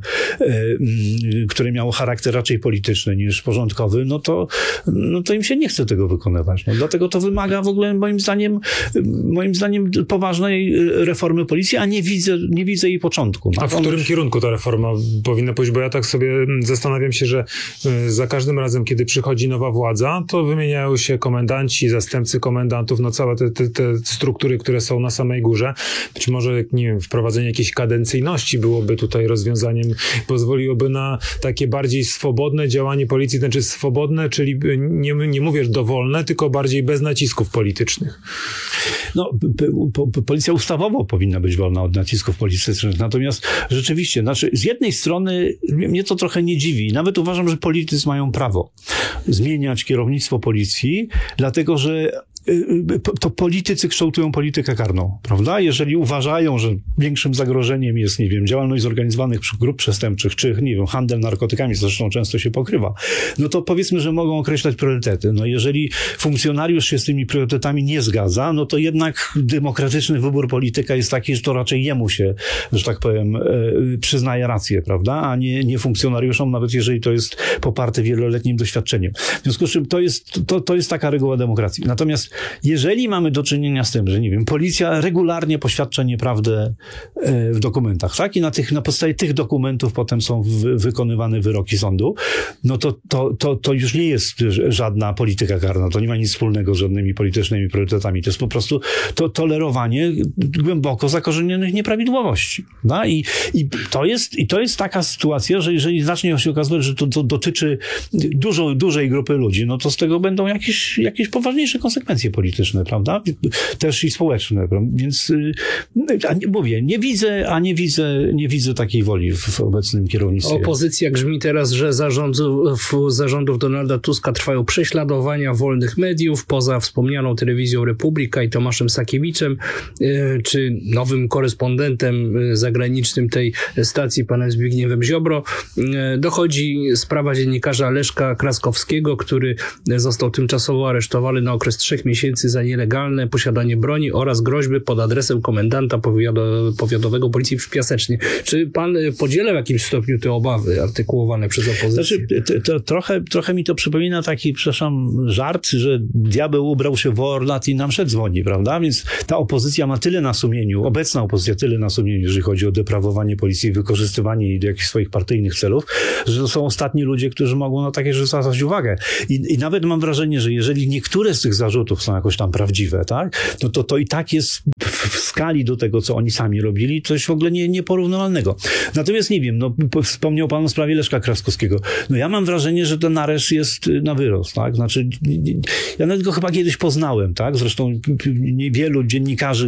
które miało charakter raczej polityczny niż porządkowy, no to im się nie chce tego wykonywać. No, dlatego to wymaga w ogóle moim zdaniem poważnej reformy policji, a nie widzę jej początku. No, a w którym kierunku ta reforma powinna pójść? Bo ja tak sobie zastanawiam się, że za każdym razem, kiedy przychodzi nowa władza, to wymieniają się komendanci, zastępcy komendantów, no całe te struktury, które są na samej górze. Być może, nie wiem, wprowadzenie jakiejś kadencyjności byłoby tutaj rozwiązaniem, pozwoliłoby na takie bardziej swobodne działanie policji, znaczy swobodne, czyli nie mówię dowolne, tylko bardziej bez nacisków politycznych. No, policja ustawowo powinna być wolna od nacisków politycznych, natomiast rzeczywiście, z jednej strony mnie to trochę nie dziwi, nawet uważam, że politycy mają prawo zmieniać kierownictwo policji, dlatego że to politycy kształtują politykę karną, prawda? Jeżeli uważają, że większym zagrożeniem jest, nie wiem, działalność zorganizowanych grup przestępczych, czy, nie wiem, handel narkotykami, zresztą często się pokrywa, no to powiedzmy, że mogą określać priorytety. No jeżeli funkcjonariusz się z tymi priorytetami nie zgadza, no to jednak demokratyczny wybór polityka jest taki, że to raczej jemu się, że tak powiem, przyznaje rację, prawda? A nie funkcjonariuszom, nawet jeżeli to jest poparte wieloletnim doświadczeniem. W związku z czym to jest taka reguła demokracji. Natomiast jeżeli mamy do czynienia z tym, że, nie wiem, policja regularnie poświadcza nieprawdę w dokumentach, tak? I na podstawie tych dokumentów potem są wykonywane wyroki sądu, no to już nie jest żadna polityka karna. To nie ma nic wspólnego z żadnymi politycznymi priorytetami. To jest po prostu tolerowanie głęboko zakorzenionych nieprawidłowości. No? I to jest taka sytuacja, że jeżeli zacznie się okazywać, że to dotyczy dużej grupy ludzi, no to z tego będą jakieś poważniejsze konsekwencje polityczne, prawda? Też i społeczne. Więc mówię, nie widzę takiej woli w obecnym kierownictwie. Opozycja grzmi teraz, że zarządów Donalda Tuska trwają prześladowania wolnych mediów, poza wspomnianą telewizją Republika i Tomaszem Sakiewiczem, czy nowym korespondentem zagranicznym tej stacji, panem Zbigniewem Ziobro. Dochodzi sprawa dziennikarza Leszka Kraskowskiego, który został tymczasowo aresztowany na okres 3 miesięcy miesięcy za nielegalne posiadanie broni oraz groźby pod adresem komendanta powiatowego policji w Piasecznie. Czy pan podziela w jakimś stopniu te obawy artykułowane przez opozycję? Znaczy, trochę mi to przypomina taki, przepraszam, żart, że diabeł ubrał się w orlat i nam mszę dzwoni, prawda? Więc ta opozycja ma tyle na sumieniu, obecna opozycja tyle na sumieniu, jeżeli chodzi o deprawowanie policji i wykorzystywanie jej do jakichś swoich partyjnych celów, że to są ostatni ludzie, którzy mogą na takie rzeczy zwracać uwagę. I nawet mam wrażenie, że jeżeli niektóre z tych zarzutów są jakoś tam prawdziwe, tak? No to i tak jest w skali do tego, co oni sami robili, coś w ogóle nieporównywalnego. Natomiast nie wiem, no wspomniał pan o sprawie Leszka Kraskowskiego. No ja mam wrażenie, że ten areszt jest na wyrost, tak? Znaczy, ja nawet go chyba kiedyś poznałem, tak? Zresztą niewielu dziennikarzy,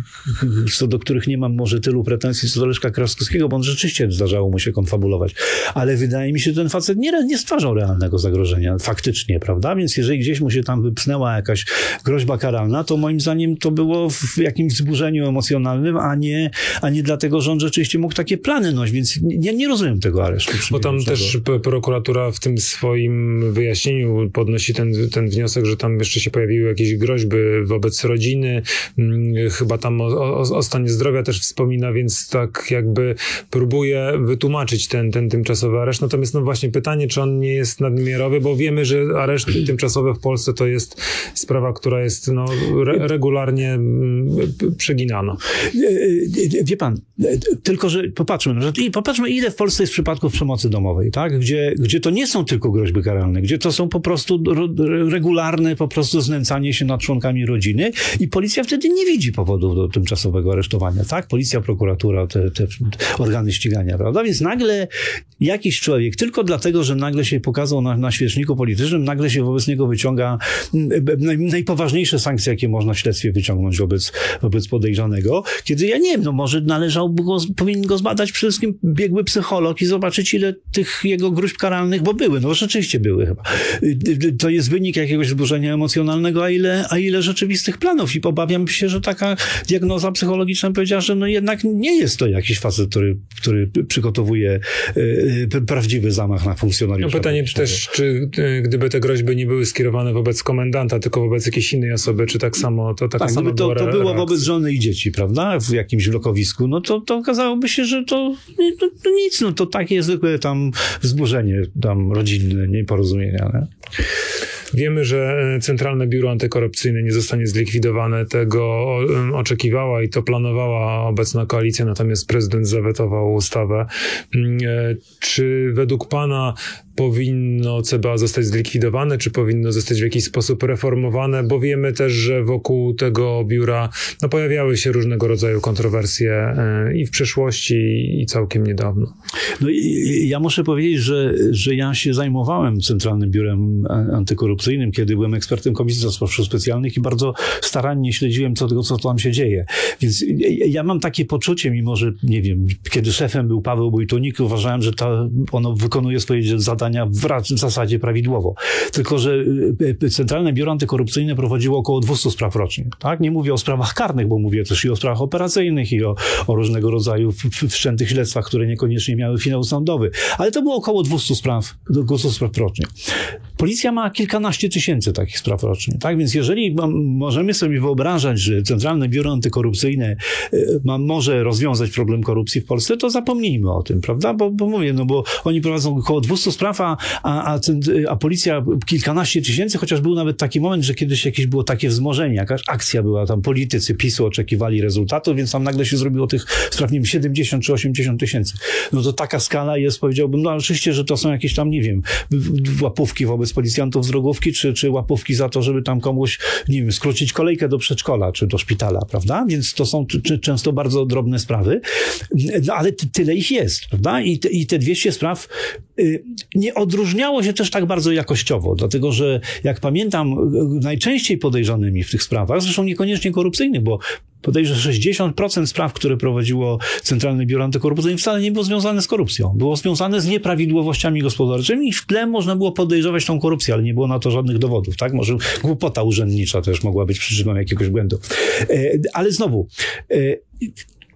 co do których nie mam może tylu pretensji co do Leszka Kraskowskiego, bo on rzeczywiście zdarzało mu się konfabulować. Ale wydaje mi się, że ten facet nie stwarzał realnego zagrożenia, faktycznie, prawda? Więc jeżeli gdzieś mu się tam wypsnęła jakaś groźba karalna, to moim zdaniem to było w jakimś wzburzeniu emocjonalnym, a nie dlatego, że on rzeczywiście mógł takie plany nosić, więc ja nie rozumiem tego aresztu. Bo tam też prokuratura w tym swoim wyjaśnieniu podnosi ten wniosek, że tam jeszcze się pojawiły jakieś groźby wobec rodziny, chyba tam o stanie zdrowia też wspomina, więc tak jakby próbuje wytłumaczyć ten tymczasowy areszt. Natomiast no właśnie pytanie, czy on nie jest nadmiarowy, bo wiemy, że areszty tymczasowe w Polsce to jest sprawa, która jest regularnie przeginana. Wie pan, tylko że popatrzmy, ile w Polsce jest przypadków przemocy domowej, tak? Gdzie to nie są tylko groźby karalne, gdzie to są po prostu regularne po prostu znęcanie się nad członkami rodziny i policja wtedy nie widzi powodów do tymczasowego aresztowania, tak? Policja, prokuratura, te organy ścigania, prawda? Więc nagle jakiś człowiek, tylko dlatego, że nagle się pokazał na świeczniku politycznym, nagle się wobec niego wyciąga najpoważniejsze sankcje, jakie można w śledztwie wyciągnąć wobec podejrzanego, kiedy ja nie wiem, no może powinien go zbadać przede wszystkim biegły psycholog i zobaczyć, ile tych jego gruźb karalnych, bo były, no rzeczywiście były chyba. To jest wynik jakiegoś zburzenia emocjonalnego, a ile rzeczywistych planów i obawiam się, że taka diagnoza psychologiczna powiedziała, że no jednak nie jest to jakiś facet, który przygotowuje prawdziwy zamach na funkcjonariusza. No pytanie też, czy gdyby te groźby nie były skierowane wobec komendanta, tylko wobec jakiejś innej osoby, czy tak samo to taka sama była to było wobec żony i dzieci, prawda? W jakimś blokowisku, no to okazałoby się, że to nic, no to takie zwykłe tam wzburzenie tam rodzinne, nieporozumienia, nie? Wiemy, że Centralne Biuro Antykorupcyjne nie zostanie zlikwidowane. Tego oczekiwała i to planowała obecna koalicja, natomiast prezydent zawetował ustawę. Czy według pana powinno CBA zostać zlikwidowane, czy powinno zostać w jakiś sposób reformowane? Bo wiemy też, że wokół tego biura pojawiały się różnego rodzaju kontrowersje i w przeszłości, i całkiem niedawno. No i ja muszę powiedzieć, że ja się zajmowałem Centralnym Biurem Antykorupcyjnym, kiedy byłem ekspertem Komisji do Spraw Specjalnych i bardzo starannie śledziłem co tam się dzieje. Więc ja mam takie poczucie, mimo że, nie wiem, kiedy szefem był Paweł Wojtunik, uważałem, że ono wykonuje swoje zadania w zasadzie prawidłowo. Tylko że Centralne Biuro Antykorupcyjne prowadziło około 200 spraw rocznie. Tak? Nie mówię o sprawach karnych, bo mówię też i o sprawach operacyjnych, i o różnego rodzaju wszczętych śledztwach, które niekoniecznie miały finał sądowy. Ale to było około 200 spraw rocznie. Policja ma kilkanaście tysięcy takich spraw rocznie. Tak? Więc jeżeli możemy sobie wyobrażać, że Centralne Biuro Antykorupcyjne może rozwiązać problem korupcji w Polsce, to zapomnijmy o tym, prawda? Bo mówię, bo oni prowadzą około 200 spraw, a policja kilkanaście tysięcy, chociaż był nawet taki moment, że kiedyś jakieś było takie wzmożenie, jakaś akcja była, tam politycy PiS-u oczekiwali rezultatu, więc tam nagle się zrobiło tych spraw, nie wiem, 70 czy 80 tysięcy. No to taka skala jest, powiedziałbym, oczywiście, że to są jakieś tam, nie wiem, łapówki wobec policjantów z drogówki, czy łapówki za to, żeby tam komuś, nie wiem, skrócić kolejkę do przedszkola, czy do szpitala, prawda? Więc to są często bardzo drobne sprawy, ale tyle ich jest, prawda? I te 200 spraw nie odróżniało się też tak bardzo jakościowo, dlatego że jak pamiętam, najczęściej podejrzanymi w tych sprawach, zresztą niekoniecznie korupcyjnych, bo podejrzewam, że 60% spraw, które prowadziło Centralne Biuro Antykorupcyjne, wcale nie było związane z korupcją. Było związane z nieprawidłowościami gospodarczymi i w tle można było podejrzewać tą korupcję, ale nie było na to żadnych dowodów, tak? Może głupota urzędnicza też mogła być przyczyną jakiegoś błędu. Ale znowu,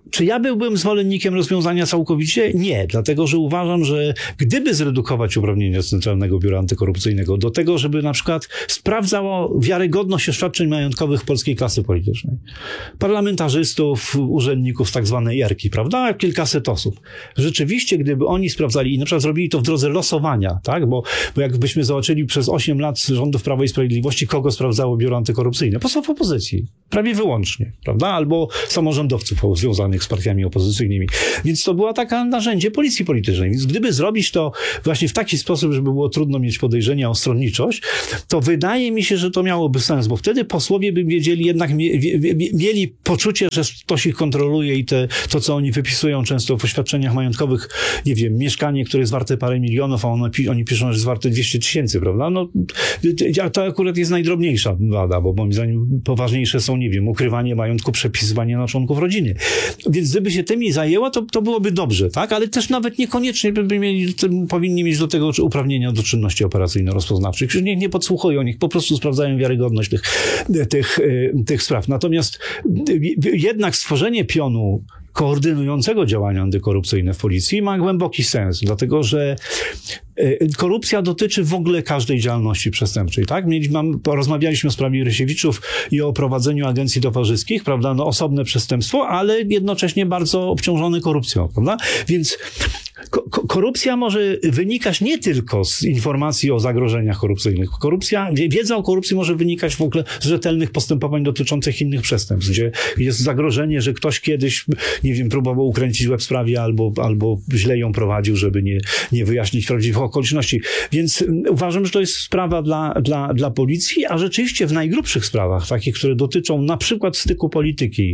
Czy ja byłbym zwolennikiem rozwiązania całkowicie? Nie, dlatego że uważam, że gdyby zredukować uprawnienia Centralnego Biura Antykorupcyjnego do tego, żeby na przykład sprawdzało wiarygodność oświadczeń majątkowych polskiej klasy politycznej, parlamentarzystów, urzędników z tak zwanej jarki, prawda? Kilkaset osób. Rzeczywiście, gdyby oni sprawdzali i na przykład zrobili to w drodze losowania, tak? Bo jakbyśmy zobaczyli przez 8 lat rządów Prawa i Sprawiedliwości, kogo sprawdzało Biuro Antykorupcyjne? Posłów opozycji. Prawie wyłącznie, prawda? Albo samorządowców związanych z partiami opozycyjnymi. Więc to była taka narzędzie policji politycznej. Więc gdyby zrobić to właśnie w taki sposób, żeby było trudno mieć podejrzenia o stronniczość, to wydaje mi się, że to miałoby sens, bo wtedy posłowie by wiedzieli, jednak mieli poczucie, że ktoś ich kontroluje i to, co oni wypisują często w oświadczeniach majątkowych, nie wiem, mieszkanie, które jest warte parę milionów, a oni piszą, że jest warte 200 000, prawda? No, to akurat jest najdrobniejsza wada, bo moim zdaniem poważniejsze są, nie wiem, ukrywanie majątku, przepisywanie na członków rodziny. Więc gdyby się tymi zajęła, to byłoby dobrze, tak? Ale też nawet niekoniecznie powinni mieć do tego uprawnienia do czynności operacyjno-rozpoznawczych. Nie podsłuchują, niech po prostu sprawdzają wiarygodność tych spraw. Natomiast jednak stworzenie pionu koordynującego działania antykorupcyjne w policji ma głęboki sens, dlatego że korupcja dotyczy w ogóle każdej działalności przestępczej, tak? Rozmawialiśmy o sprawie Rysiewiczów i o prowadzeniu agencji towarzyskich, prawda? No, osobne przestępstwo, ale jednocześnie bardzo obciążone korupcją, prawda? Więc korupcja może wynikać nie tylko z informacji o zagrożeniach korupcyjnych. Wiedza o korupcji może wynikać w ogóle z rzetelnych postępowań dotyczących innych przestępstw, gdzie jest zagrożenie, że ktoś kiedyś, nie wiem, próbował ukręcić łeb sprawie albo źle ją prowadził, żeby nie wyjaśnić prawdziwych okoliczności. Więc uważam, że to jest sprawa dla policji, a rzeczywiście w najgrubszych sprawach, takich, które dotyczą na przykład styku polityki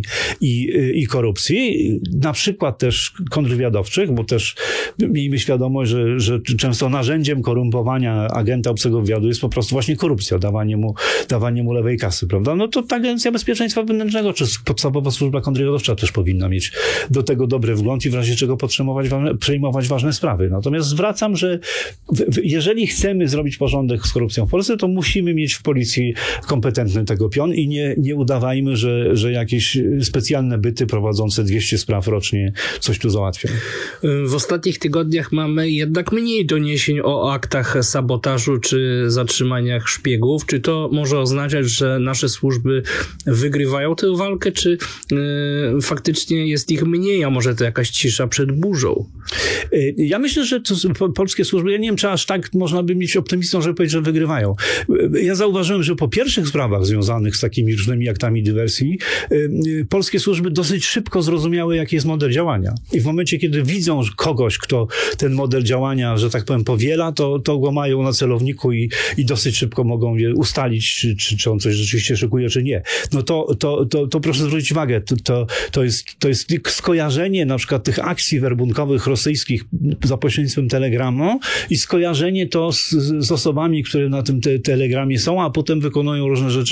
i korupcji, na przykład też kontrwywiadowczych, bo też miejmy świadomość, że często narzędziem korumpowania agenta obcego wywiadu jest po prostu właśnie korupcja, dawanie mu lewej kasy, prawda? No to ta Agencja Bezpieczeństwa Wewnętrznego, czy podstawowa służba kontrwywiadowcza też powinna mieć do tego dobry wgląd i w razie czego przejmować ważne sprawy. Natomiast zwracam, że jeżeli chcemy zrobić porządek z korupcją w Polsce, to musimy mieć w policji kompetentny tego pion i nie udawajmy, że jakieś specjalne byty prowadzące 200 spraw rocznie coś tu załatwią. W ostatnich tygodniach mamy jednak mniej doniesień o aktach sabotażu czy zatrzymaniach szpiegów. Czy to może oznaczać, że nasze służby wygrywają tę walkę, czy faktycznie jest ich mniej, a może to jakaś cisza przed burzą? Ja myślę, że polskie służby, ja nie wiem, czy aż tak można by mieć optymistą, żeby powiedzieć, że wygrywają. Ja zauważyłem, że po pierwszych sprawach związanych z takimi różnymi aktami dywersji, polskie służby dosyć szybko zrozumiały, jaki jest model działania. I w momencie, kiedy widzą kogoś, kto ten model działania, że tak powiem, powiela, to go mają na celowniku i dosyć szybko mogą ustalić, czy on coś rzeczywiście szykuje, czy nie. No to proszę zwrócić uwagę, to jest skojarzenie na przykład tych akcji werbunkowych rosyjskich za pośrednictwem Telegramu i skojarzenie to z osobami, które na tym Telegramie są, a potem wykonują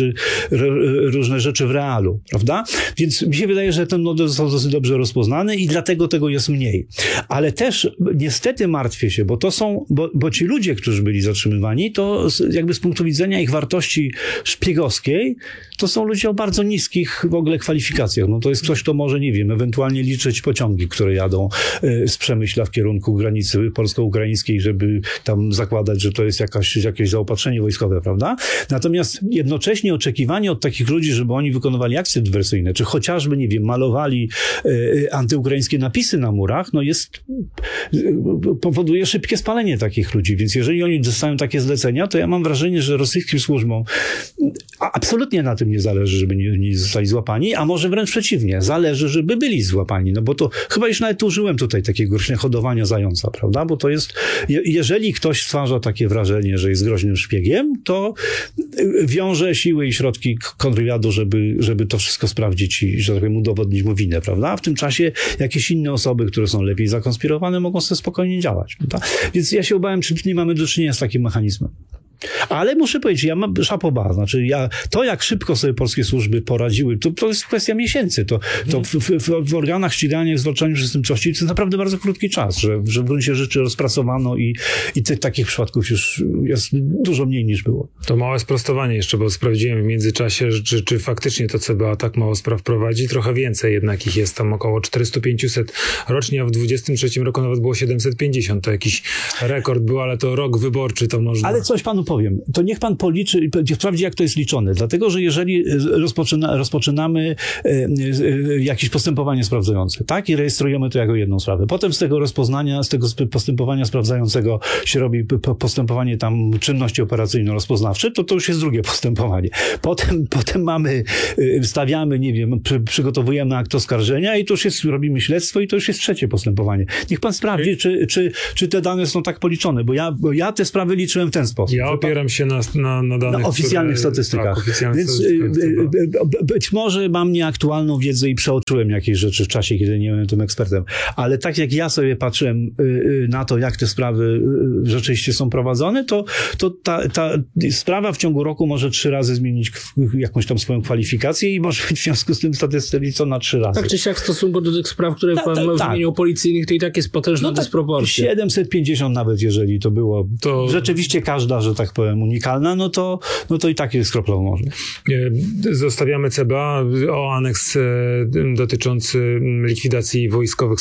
różne rzeczy w realu, prawda? Więc mi się wydaje, że ten model został dosyć dobrze rozpoznany i dlatego tego jest mniej. Ale też niestety martwię się, bo ci ludzie, którzy byli zatrzymywani, to jakby z punktu widzenia ich wartości szpiegowskiej, to są ludzie o bardzo niskich w ogóle kwalifikacjach. No to jest ktoś, kto może, nie wiem, ewentualnie liczyć pociągi, które jadą z Przemyśla w kierunku granicy polsko-ukraińskiej, żeby tam zakładać, że to jest jakieś zaopatrzenie wojskowe, prawda? Natomiast jednocześnie oczekiwanie od takich ludzi, żeby oni wykonywali akcje dywersyjne, czy chociażby, nie wiem, malowali antyukraińskie napisy na murach, no powoduje szybkie spalenie takich ludzi. Więc jeżeli oni dostają takie zlecenia, to ja mam wrażenie, że rosyjskim służbom absolutnie na tym nie zależy, żeby nie zostali złapani, a może wręcz przeciwnie, zależy, żeby byli złapani. No bo to chyba już nawet użyłem tutaj takiego hodowania zająca, prawda? Bo to jest, jeżeli ktoś stwarza takie wrażenie, że jest groźnym szpiegiem, to wiąże siły i środki kontrwywiadu, żeby to wszystko sprawdzić i, że tak powiem, udowodnić mu winę, prawda? A w tym czasie jakieś inne osoby, które są lepiej zakonspirowane, mogą sobie spokojnie działać, prawda? Więc ja się obawiam, czy nie mamy do czynienia z takim mechanizmem. Ale muszę powiedzieć, ja mam szapoba, znaczy to jak szybko sobie polskie służby poradziły, to jest kwestia miesięcy, to w organach ścigania w zwalczaniu przestępczości to jest naprawdę bardzo krótki czas, że w gruncie rzeczy rozpracowano i takich przypadków już jest dużo mniej niż było. To małe sprostowanie jeszcze, bo sprawdziłem w międzyczasie, czy faktycznie to CBA tak mało spraw prowadzi. Trochę więcej jednak ich jest, tam około 400-500 rocznie, a w 2023 roku nawet było 750. To jakiś rekord był, ale to rok wyborczy, to można... Ale coś panu powiem, to niech pan policzy i sprawdzi, jak to jest liczone. Dlatego, że jeżeli rozpoczynamy jakieś postępowanie sprawdzające, tak? I rejestrujemy to jako jedną sprawę. Potem z tego postępowania sprawdzającego się robi postępowanie tam czynności operacyjno-rozpoznawcze, to już jest drugie postępowanie. Potem stawiamy, nie wiem, przygotowujemy akt oskarżenia i to już robimy śledztwo i to już jest trzecie postępowanie. Niech pan sprawdzi, czy te dane są tak policzone, bo ja te sprawy liczyłem w ten sposób. Ja opieram się na danych, na oficjalnych statystykach. Tak, oficjalnych Więc statystykach. być może mam nieaktualną wiedzę i przeoczyłem jakieś rzeczy w czasie, kiedy nie byłem tym ekspertem. Ale tak jak ja sobie patrzyłem na to, jak te sprawy rzeczywiście są prowadzone, to ta sprawa w ciągu roku może 3 razy zmienić jakąś tam swoją kwalifikację i może być w związku z tym statystyczna 3 razy. Tak czy siak w stosunku do tych spraw, które pan wymienił policyjnych, to i tak jest potężna dysproporcja. 750 nawet, jeżeli to było rzeczywiście każda, że tak powiem, unikalna, no to i tak jest kroplą w morzu. Zostawiamy CBA o aneks dotyczący likwidacji wojskowych